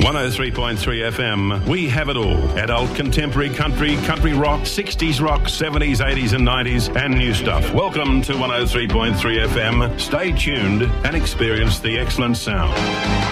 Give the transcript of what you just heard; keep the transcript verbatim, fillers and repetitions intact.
one oh three point three F M. We have it all. Adult, contemporary, country, country rock, sixties rock, seventies, eighties and nineties, and new stuff. Welcome to one oh three point three F M. Stay tuned and experience the excellent sound.